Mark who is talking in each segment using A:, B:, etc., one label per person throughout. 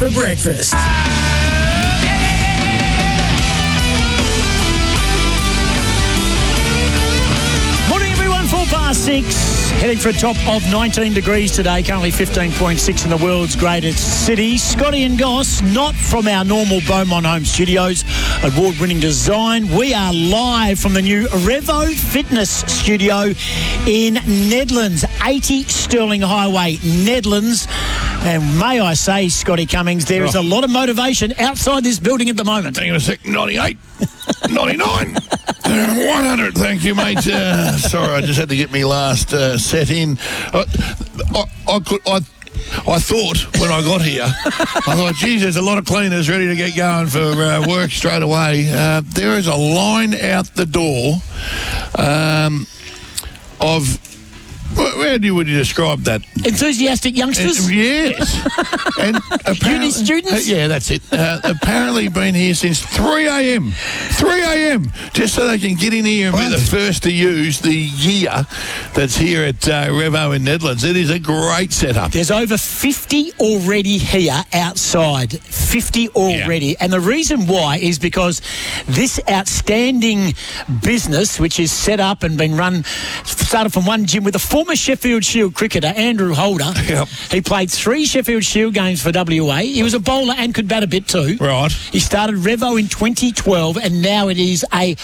A: for breakfast.
B: Morning, everyone. 6, heading for a top of 19 degrees today, currently 15.6 in the world's greatest city. Scotty and Goss, not from our normal Beaumont Home Studios, award-winning design. We are live from the new Revo Fitness Studio in Nedlands, 80 Stirling Highway, Nedlands. And may I say, Scotty Cummings, there is a lot of motivation outside this building at the moment.
C: Hang on a sec, 98, 99, 100, thank you, mate. Sorry, I just had to get me last set in. I thought when I got here, I thought, geez, there's a lot of cleaners ready to get going for work straight away. There is a line out the door of... How would you describe that?
B: Enthusiastic youngsters?
C: Yes. And
B: uni students?
C: Yeah, that's it. Apparently been here since 3 a.m. 3 a.m. Just so they can get in here and be the first to use the gear that's here at Revo in Nedlands. It is a great setup.
B: There's over 50 already here outside. 50 already. Yeah. And the reason why is because this outstanding business, which is set up and been run, started from one gym with a former Sheffield Shield cricketer, Andrew Holder.
C: Yep.
B: He played 3 Sheffield Shield games for WA. He was a bowler and could bat a bit too.
C: Right.
B: He started Revo in 2012 and now it is a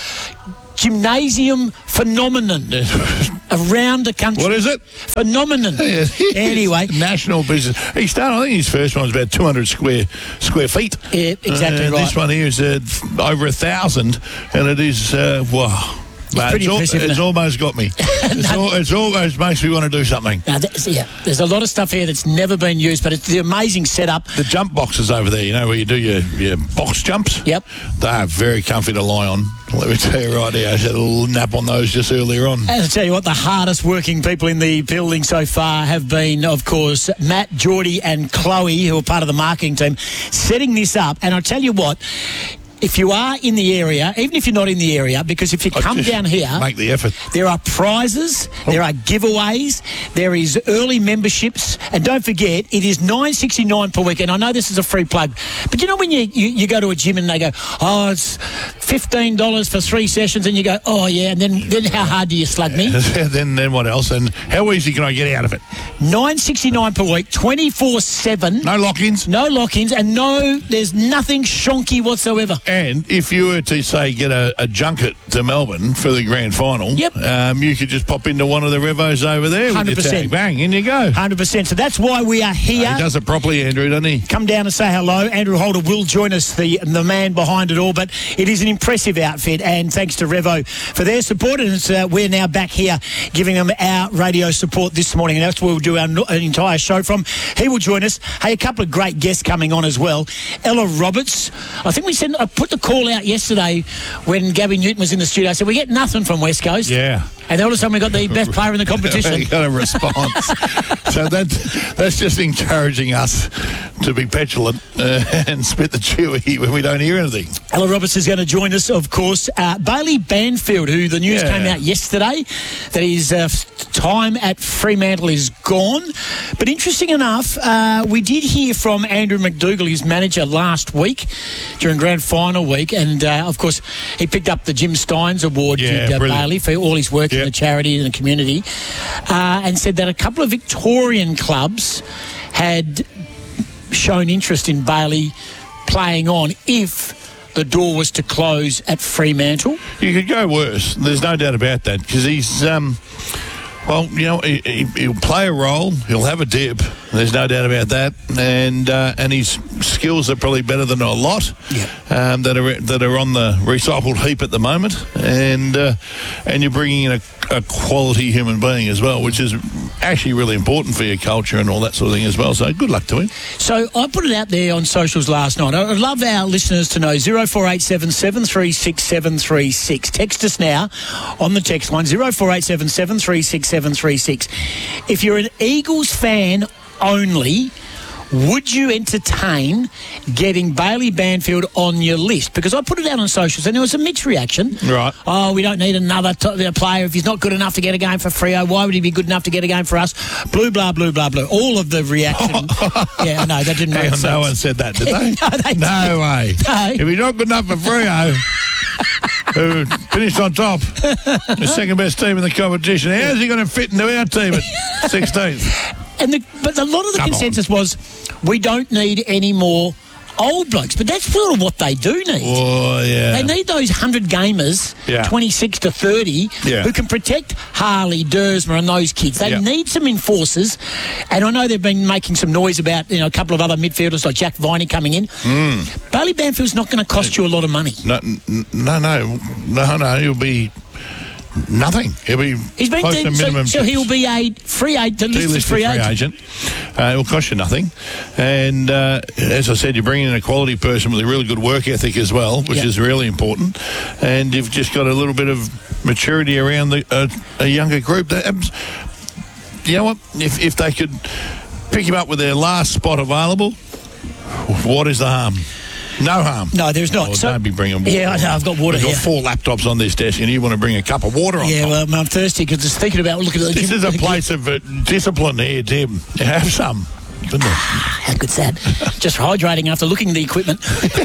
B: gymnasium phenomenon around the country.
C: What is it?
B: Phenomenon.
C: Yeah,
B: anyway.
C: National business. He started, I think his first one was about 200 square feet.
B: Yeah, exactly right.
C: This one here is over 1,000 and it is, wow. It's almost got me. It's almost makes me want to do something.
B: There's a lot of stuff here that's never been used, but it's the amazing setup.
C: The jump boxes over there, you know, where you do your box jumps.
B: Yep.
C: They are very comfy to lie on. Let me tell you right here, I had a little nap on those just earlier on.
B: And I'll tell you what, the hardest working people in the building so far have been, of course, Matt, Geordie and Chloe, who are part of the marketing team, setting this up. And I'll tell you what, if you are in the area, even if you're not in the area, because if you come down here,
C: make the effort.
B: There are prizes, there are giveaways, there is early memberships, and don't forget, it is $9.69 per week. And I know this is a free plug, but you know when you go to a gym and they go, oh, it's $15 for 3 sessions, and you go, oh yeah, and then how hard do you slug me?
C: then what else? And how easy can I get out of it?
B: $9.69 per week, 24/7.
C: No lock-ins?
B: No lock-ins, and there's nothing shonky whatsoever.
C: And if you were to, say, get a junket to Melbourne for the grand final,
B: you
C: could just pop into one of the Revos over there
B: 100%.
C: with your tag. Bang, in you go.
B: 100%. So that's why we are here.
C: He does it properly, Andrew, doesn't he?
B: Come down and say hello. Andrew Holder will join us, the man behind it all, but it is an impressive outfit, and thanks to Revo for their support, and we're now back here giving them our radio support this morning, and that's where we'll do our entire show from. He will join us. Hey, a couple of great guests coming on as well. Ella Roberts. I think we said... put the call out yesterday when Gabby Newton was in the studio. I said, we get nothing from West Coast.
C: Yeah.
B: And all of a sudden we got the best player in the competition.
C: You got a response. So that's just encouraging us to be petulant and spit the chewy when we don't hear anything.
B: Ella Roberts is going to join us, of course. Bailey Banfield, who the news came out yesterday, that his time at Fremantle is gone. But interesting enough, we did hear from Andrew McDougall, his manager, last week during grand final week. And, of course, he picked up the Jim Steins Award, Bailey, for all his work in the charity and the community, and said that a couple of Victorian clubs had shown interest in Bailey playing on if the door was to close at Fremantle.
C: You could go worse. There's no doubt about that, because he's... Well, you know, he'll play a role. He'll have a dip. There's no doubt about that. And his skills are probably better than a lot that are on the recycled heap at the moment. And you're bringing in a quality human being as well, which is actually really important for your culture and all that sort of thing as well. So good luck to him. So
B: I put it out there on socials last night. I'd love our listeners to know 0487 736 736. Text us now on the text line 0487 736 736. If you're an Eagles fan only, Would you entertain getting Bailey Banfield on your list? Because I put it out on socials and there was a mixed reaction.
C: Right.
B: Oh, we don't need another player. If he's not good enough to get a game for Freo, why would he be good enough to get a game for us? Blue, blah, blue, blah, blue. All of the reaction. Yeah, I know. That didn't make sense.
C: No one said that, did they?
B: No, they didn't.
C: No way.
B: No.
C: If he's not good enough for Freo, who finished on top, the second best team in the competition, how's he going to fit into our team at 16th?
B: But a lot of the consensus was we don't need any more old blokes. But that's sort of what they do need.
C: Oh, yeah.
B: They need those 100 gamers, 26 to 30, who can protect Harley, Dersma and those kids. They need some enforcers. And I know they've been making some noise about a couple of other midfielders like Jack Viney coming in. Bailey Banfield's not going to cost you a lot of money.
C: No. He'll be... nothing. He'll be close to minimum.
B: So he'll be a free agent.
C: It will cost you nothing. And as I said, you bring in a quality person with a really good work ethic as well, which is really important. And you've just got a little bit of maturity around a younger group. You know what? If they could pick him up with their last spot available, what is the harm? No harm.
B: No, there's not.
C: So don't be bringing water.
B: Yeah, I know. I've got water.
C: We've got 4 laptops on this desk, and you want to bring a cup of water on.
B: Yeah, well, I'm thirsty because just thinking about looking at
C: this is a place of discipline here, Tim. You have some.
B: How good's that? Just hydrating after looking at the equipment.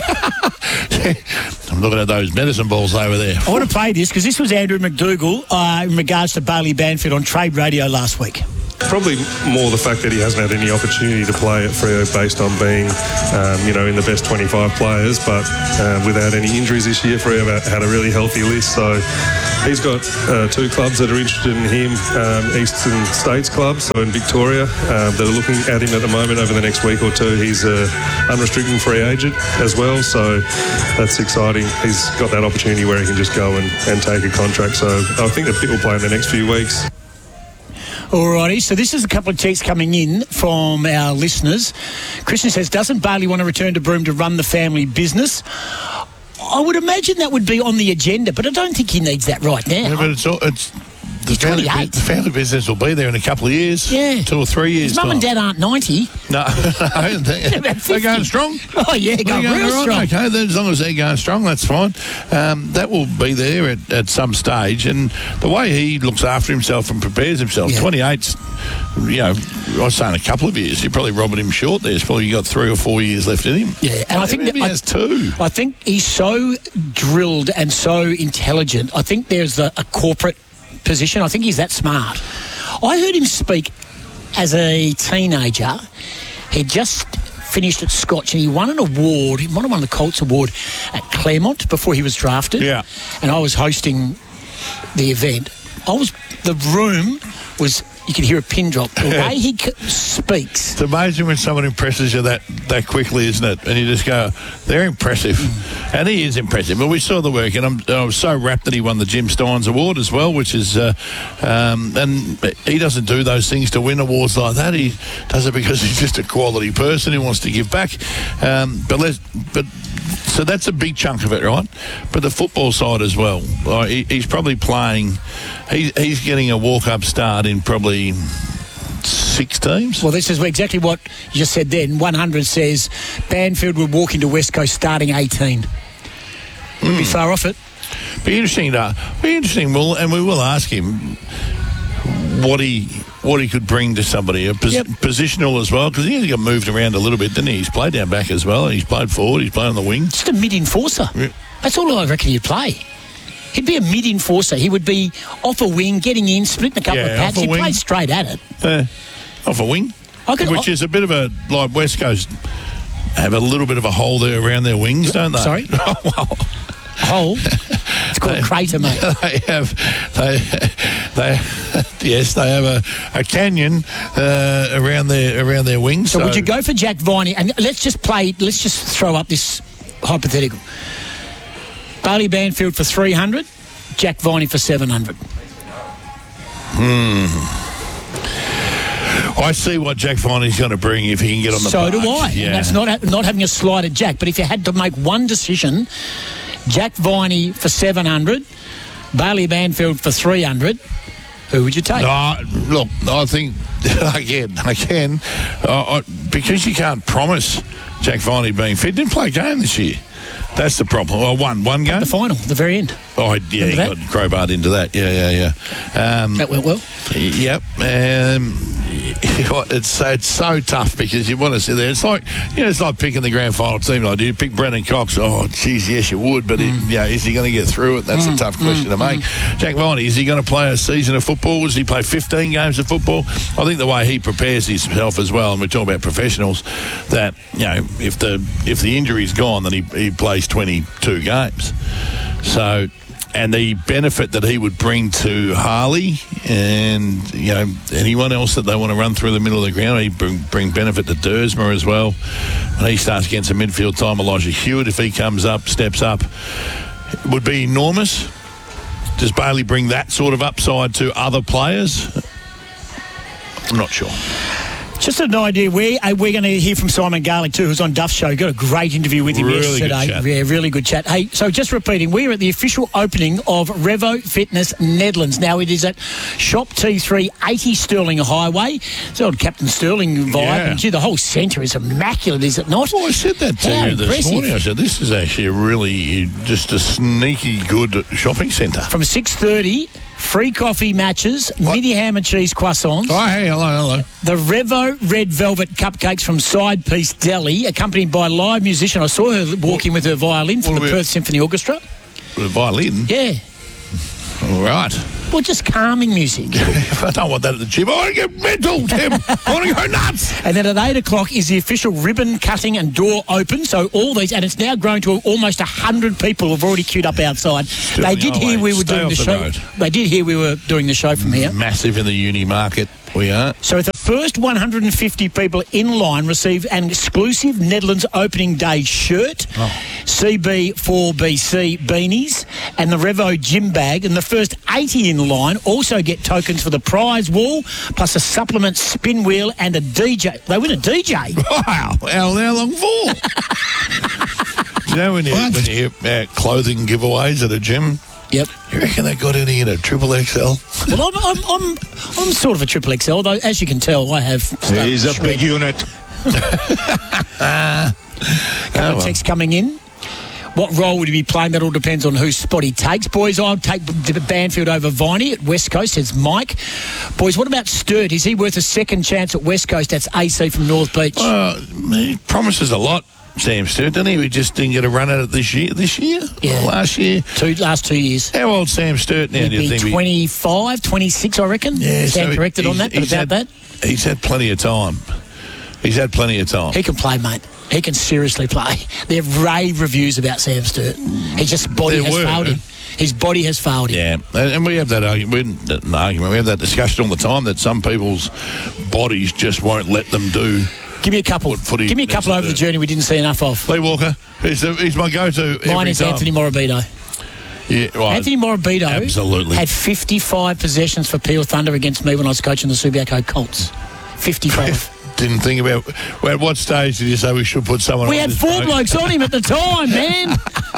C: I'm looking at those medicine balls over there.
B: I want to play this because this was Andrew McDougall in regards to Bailey Banfield on Trade Radio last week.
A: Probably more the fact that he hasn't had any opportunity to play at Freo based on being, in the best 25 players, but without any injuries this year. Freo had a really healthy list, so he's got 2 clubs that are interested in him, Eastern States clubs, so in Victoria, that are looking at him at the moment. Over the next week or 2, he's an unrestricted free agent as well, so that's exciting. He's got that opportunity where he can just go and take a contract, so I think that will play in the next few weeks.
B: Alrighty, so this is a couple of texts coming in from our listeners. Christian says, doesn't Bailey want to return to Broome to run the family business? I would imagine that would be on the agenda, but I don't think he needs that right now.
C: Yeah, but it's the family business will be there in a couple of years.
B: Yeah.
C: 2 or 3 years.
B: His mum and dad aren't 90.
C: No. They're going strong.
B: Oh, yeah, going real strong.
C: Okay, then as long as they're going strong, that's fine. That will be there at some stage. And the way he looks after himself and prepares himself, 28's, I was saying a couple of years, you're probably robbing him short there. He's probably got 3 or 4 years left in him.
B: Yeah, and I think
C: he has 2.
B: I think he's so drilled and so intelligent. I think there's a corporate position. I think he's that smart. I heard him speak as a teenager. He just finished at Scotch and he won an award. He won the Colts Award at Claremont before he was drafted.
C: Yeah.
B: And I was hosting the event. The room was... You can hear a pin drop. The way he speaks.
C: It's amazing when someone impresses you that quickly, isn't it? And you just go, they're impressive. And he is impressive. But we saw the work, and I was so rapt that he won the Jim Steins Award as well, which is... and he doesn't do those things to win awards like that. He does it because he's just a quality person who wants to give back. So that's a big chunk of it, right? But the football side as well. He's probably playing... He's getting a walk-up start in probably 6 teams.
B: Well, this is exactly what you just said then. 100 says Banfield would walk into West Coast starting 18. Wouldn't be far off it.
C: Be interesting, Will, and we will ask him what he could bring to somebody, positional as well, because he got moved around a little bit, didn't he? He's played down back as well. He's played forward. He's played on the wing.
B: Just a mid-enforcer. Yeah. That's all I reckon he'd play. He'd be a mid-enforcer. He would be off a wing, getting in, splitting a couple of pads. He'd play straight at it.
C: Off a wing, which is a bit of a, like West Coast have a little bit of a hole there around their wings, don't they?
B: Sorry? Hole? It's called a crater, mate.
C: They have a canyon around their wings.
B: So would you go for Jack Viney? And let's just throw up this hypothetical. Bailey Banfield for 300, Jack Viney for 700.
C: I see what Jack Viney's going to bring if he can get on the
B: So
C: park.
B: do I.
C: Yeah.
B: And that's not having a slight at Jack. But if you had to make one decision, Jack Viney for 700, Bailey Banfield for 300, Who would you take?
C: Look, I think, again, because you can't promise Jack Viney being fit, didn't play a game this year. That's the problem. Well, one game.
B: The final, the very end.
C: Oh, yeah, he got crowbarred into that. Yeah.
B: That went well.
C: Yep. It's so tough because you want to sit there. It's like, it's like picking the grand final team. Like, do you pick Brendan Cox? Oh, geez, yes, you would. But is he going to get through it? That's a tough question to make. Jack Viney, is he going to play a season of football? Does he play 15 games of football? I think the way he prepares himself as well, and we're talking about professionals, that if the injury's gone, then he plays 22 games. So, and the benefit that he would bring to Harley and anyone else that they want to run through the middle of the ground, he'd bring benefit to Dersma as well. When he starts getting some midfield time, Elijah Hewitt, if he comes up, steps up, it would be enormous. Does Bailey bring that sort of upside to other players? I'm not sure.
B: Just an idea. We're going to hear from Simon Garlick too, who's on Duff's show. Got a great interview with him yesterday.
C: Good chat.
B: Yeah, really good chat. Hey, so just repeating, we are at the official opening of Revo Fitness Nedlands. Now it is at Shop T3, 80 Stirling Highway. It's old Captain Sterling vibe.
C: Yeah.
B: And gee, the whole centre is immaculate, is it not?
C: Well, I said that to
B: How
C: you this
B: impressive.
C: morning. I said, this is actually just a sneaky good shopping centre.
B: From 6:30, free coffee matches, mini ham and cheese croissants.
C: Oh, hey, hello.
B: The Revo Red Velvet Cupcakes from Side Piece Deli, accompanied by a live musician. I saw her walking with her violin from the Perth Symphony Orchestra.
C: The violin?
B: Yeah.
C: All right.
B: Well, just calming music.
C: I don't want that at the gym. I want to get mental, Tim. I want to go nuts.
B: And then at 8 o'clock is the official ribbon cutting and door open. So all these, and it's now grown to almost 100 people who have already queued up outside. They did hear we were doing the show. They did hear we were doing the show from here.
C: Massive in the uni market. We are.
B: So the first 150 people in line receive an exclusive Nedlands opening day shirt, CB4BC beanies, and the Revo gym bag. And the first 80 in line also get tokens for the prize wall, plus a supplement spin wheel and a DJ. They win a DJ.
C: Wow. How long for? Do you know when you hear clothing giveaways at a gym?
B: Yep.
C: You reckon they got any in a triple XL?
B: Well, I'm sort of a triple XL, though. As you can tell, I have.
D: He's a big unit.
B: Couple of texts coming in. What role would he be playing? That all depends on whose spot he takes. Boys, I'll take Banfield over Viney at West Coast, says Mike. Boys, what about Sturt? Is he worth a second chance at West Coast? That's AC from North Beach.
C: He promises a lot, Sam Sturt, didn't he? We just didn't get a run at it this year?
B: Yeah.
C: Last year?
B: Last 2 years.
C: How old Sam Sturt now, do you think?
B: 25, 26, I reckon.
C: Yeah,
B: Stand corrected on that, but about that.
C: He's had plenty of time. He
B: can play, mate. He can seriously play. There are rave reviews about Sam Sturt. His body has failed him. His body has failed him.
C: Yeah, and we have that argument. We have that discussion all the time that some people's bodies just won't let them do.
B: Give me a couple. Give me a couple over the journey we didn't see enough of.
C: Lee Walker, he's my go-to.
B: Mine is Anthony Morabito.
C: Yeah, right.
B: Anthony Morabito
C: absolutely
B: had 55 possessions for Peel Thunder against me when I was coaching the Subiaco Colts. 55.
C: Didn't think about. Well, at what stage did you say we should put someone
B: We
C: on?
B: had 4 blokes on him at the time, man.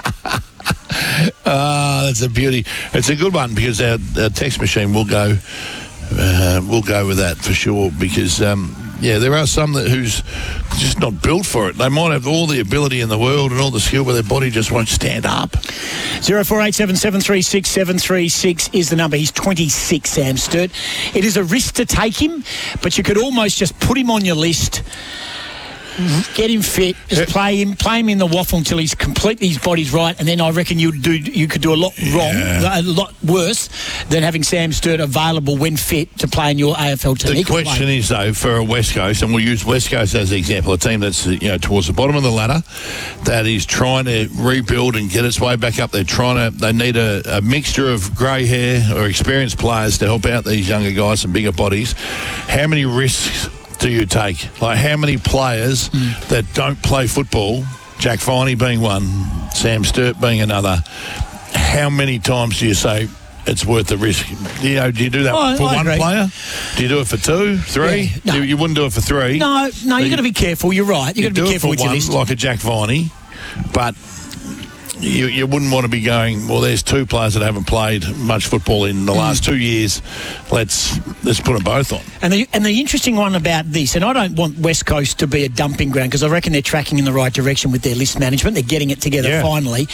C: That's a beauty. It's a good one because our text machine will go. We'll go with that for sure because. There are some who's just not built for it. They might have all the ability in the world and all the skill, but their body just won't stand up.
B: 0487 736 736 is the number. He's 26, Sam Sturt. It is a risk to take him, but you could almost just put him on your list. Get him fit, just play him in the waffle until his body's right, and then I reckon you could do a lot wrong, a lot worse than having Sam Sturt available when fit to play in your AFL team.
C: The question is though, for a West Coast, and we'll use West Coast as the example, a team that's towards the bottom of the ladder, that is trying to rebuild and get its way back up. They need a mixture of grey hair or experienced players to help out these younger guys and bigger bodies. How many risks do you take? Like how many players that don't play football, Jack Viney being one, Sam Sturt being another, how many times do you say it's worth the risk? Do you do that for one player? Do you do it for 2, 3?
B: Yeah, no.
C: You wouldn't do it for 3.
B: No, you've got to be careful. You're right. You've got to be careful with your list.
C: Like a Jack Viney, but you wouldn't want to be going, well, there's two players that haven't played much football in the last 2 years. Let's put them both on.
B: And the interesting one about this, and I don't want West Coast to be a dumping ground because I reckon they're tracking in the right direction with their list management. They're getting it together finally.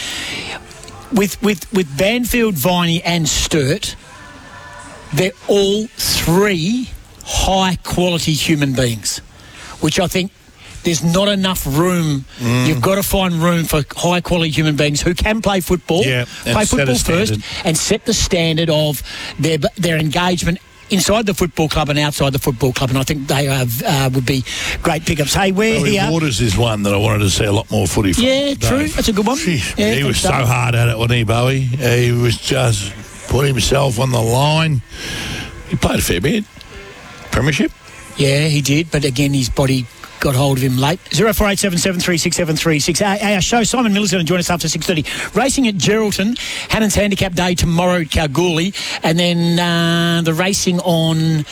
B: With Banfield, Viney and Sturt, they're all three high-quality human beings, which I think there's not enough room. You've got to find room for high-quality human beings who can play football, play football first, and set the standard of their engagement inside the football club and outside the football club, and I think they would be great pickups. Hey, we're here.
C: Waters is one that I wanted to see a lot more footy from.
B: Yeah, true. That's a good one.
C: He was so hard at it, wasn't he, Bowie? He was just put himself on the line. He played a fair bit. Premiership? Yeah,
B: he did, but again, his body got hold of him late. 0487736736. Our show, Simon Miller's going to join us after 6:30. Racing at Geraldton, Hannon's Handicap Day tomorrow at Kalgoorlie, and then the racing on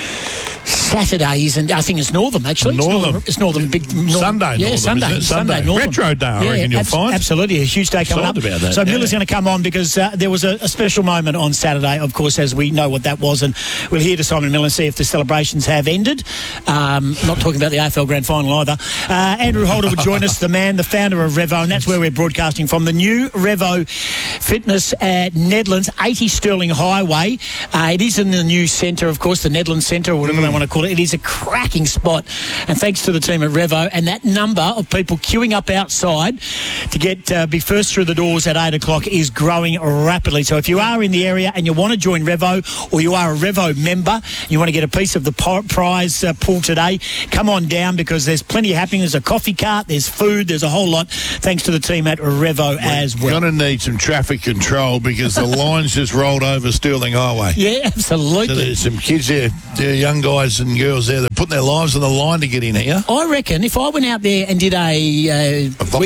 B: Saturdays, and I think it's Northam, actually. It's Northam.
C: Sunday.
B: Yeah, Sunday. Northam.
C: Retro Day, I reckon you'll find.
B: Absolutely, a huge day coming up.
C: About that,
B: so Miller's going to come on because there was a special moment on Saturday, of course, as we know what that was, and we'll hear to Simon Miller and see if the celebrations have ended. Not talking about the AFL Grand Final either. Andrew Holder will join us, the founder of Revo, and that's where we're broadcasting from. The new Revo Fitness at Nedlands, 80 Stirling Highway. It is in the new centre, of course, the Nedlands Centre, or whatever they want to call it. It is a cracking spot, and thanks to the team at Revo and that number of people queuing up outside to get be first through the doors at 8 o'clock is growing rapidly. So if you are in the area and you want to join Revo, or you are a Revo member, you want to get a piece of the prize pool today, come on down because there's plenty happening. There's a coffee cart, there's food, there's a whole lot, thanks to the team at Revo as well.
C: We're going to need some traffic control because the line's just rolled over Stirling Highway.
B: Yeah, absolutely.
C: So there's some kids there, young guys and girls there, they're putting their lives on the line to get in here.
B: I reckon if I went out there and did a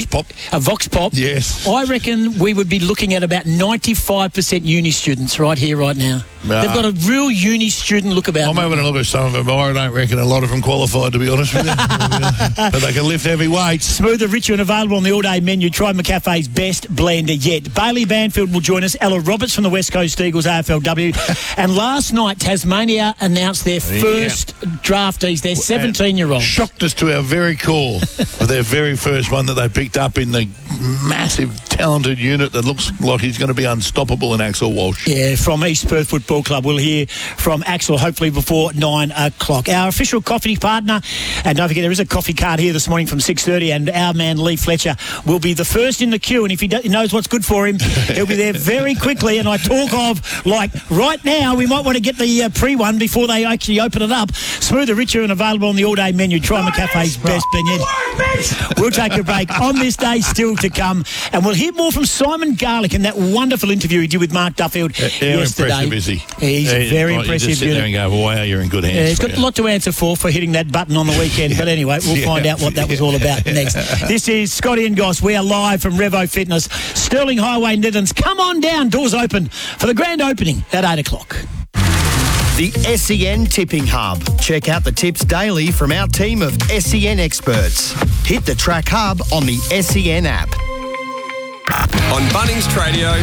B: Vox Pop,
C: yes,
B: I reckon we would be looking at about 95% uni students right here, right now. They've got a real uni student look about them.
C: I'm having a look at some of them. I don't reckon a lot of them qualified, to be honest with you. But they can lift heavy weights.
B: Smoother, richer and available on the all-day menu. Try McCafe's best blender yet. Bailey Banfield will join us. Ella Roberts from the West Coast Eagles, AFLW. And last night, Tasmania announced their first draftees, their 17-year-olds.
C: Shocked us to our very core of their very first one that they picked up in the massive, talented unit that looks like he's going to be unstoppable in Axel Walsh.
B: Yeah, from East Perth Football Club. We'll hear from Axel hopefully before 9 o'clock. Our official coffee partner, and don't forget there is a coffee cart here this morning from 6:30, and our man Lee Fletcher will be the first in the queue, and if he knows what's good for him, he'll be there very quickly. And I talk of, like, right now, we might want to get the pre-one before they actually open it up. Smoother, richer and available on the all-day menu. Try McCafe's best beignet. We'll take a break on this day still to come, and we'll hear more from Simon Garlick in that wonderful interview he did with Mark Duffield yesterday.
C: Impressive, is he?
B: He's very impressive.
C: You just sit there and go, well, wow, you're in good hands.
B: He's got a lot to answer for hitting that button on the weekend. But anyway, we'll find out what that was all about next. This is Scotty and Goss. We are live from Revo Fitness, Stirling Highway, Nedlands. Come on down. Doors open for the grand opening at 8 o'clock.
D: The SEN Tipping Hub. Check out the tips daily from our team of SEN experts. Hit the Track Hub on the SEN app.
E: On Bunnings Tradio,